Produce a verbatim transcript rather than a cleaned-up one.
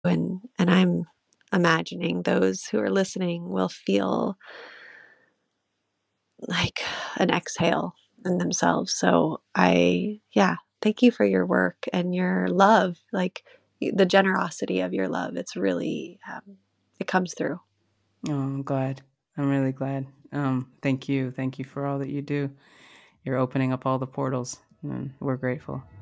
And and I'm imagining those who are listening will feel like an exhale in themselves. So I yeah, thank you for your work and your love, like, y the generosity of your love. It's really, um it comes through. Oh, I'm glad. I'm really glad. Um, thank you. Thank you for all that you do. You're opening up all the portals, and we're grateful.